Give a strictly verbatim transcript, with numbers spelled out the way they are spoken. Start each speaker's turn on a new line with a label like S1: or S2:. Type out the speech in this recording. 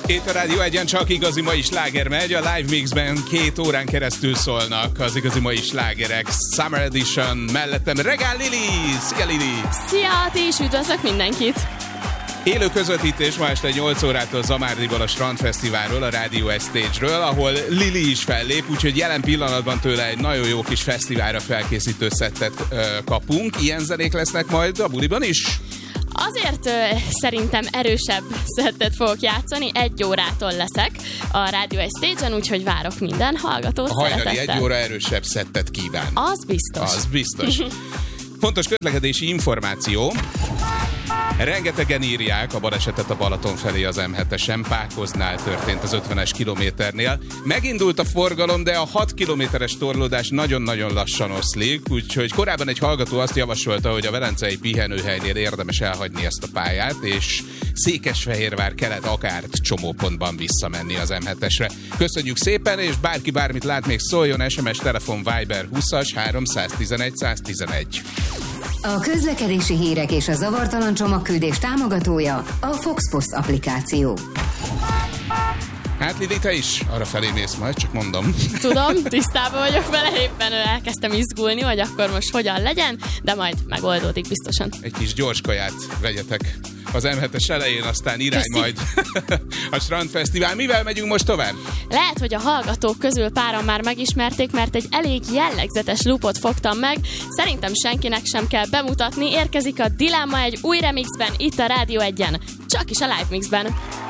S1: Itt a Rádió egyen csak igazi mai sláger megy, a Live Mixben két órán keresztül szólnak az igazi mai slágerek. Summer Edition, mellettem Regál Lili! Szia Lili!
S2: Szia, ti is üdvözlök mindenkit!
S1: Élő közvetítés ma este nyolc órától Zamárdiból a Strandfesztiválról, a Radio Stage-ről, ahol Lili is fellép, úgyhogy jelen pillanatban tőle egy nagyon jó kis fesztiválra felkészítő szettet ö, kapunk. Ilyen zenék lesznek majd a buliban is?
S2: Azért ö, szerintem erősebb szettet fogok játszani, egy órától leszek a Radio Stage-en, úgyhogy várok minden hallgatót
S1: a hajnali
S2: szeretettel.
S1: egy óra erősebb szettet kíván.
S2: Az biztos.
S1: Az biztos. Fontos közlekedési információ. Rengetegen írják a balesetet a Balaton felé az em hetesen, Pákoznál történt az ötvenes kilométernél. Megindult a forgalom, de a hat kilométeres torlódás nagyon-nagyon lassan oszlik, úgyhogy korábban egy hallgató azt javasolta, hogy a velencei pihenőhelynél érdemes elhagyni ezt a pályát, és Székesfehérvár kelet-Akárt csomópontban visszamenni az em hetesre. Köszönjük szépen, és bárki bármit lát, még szóljon, es em es, telefon, Viber húszas háromszáztizenegy száztizenegy.
S3: A közlekedési hírek és a zavartalan csomagküldés támogatója a Foxpost applikáció.
S1: Hát Lili, te is arra felé mész majd, csak mondom.
S2: Tudom, tisztában vagyok vele, éppen elkezdtem izgulni, hogy akkor most hogyan legyen, de majd megoldódik biztosan.
S1: Egy kis gyors kaját vegyetek az em hetes elején, aztán irány
S2: Köszi.
S1: majd a Strandfesztivál. Mivel megyünk most tovább?
S2: Lehet, hogy a hallgatók közül páran már megismerték, mert egy elég jellegzetes lupot fogtam meg. Szerintem senkinek sem kell bemutatni. Érkezik a Dilemma egy új remixben itt a Rádió egyen. Csak is a Live Mixben.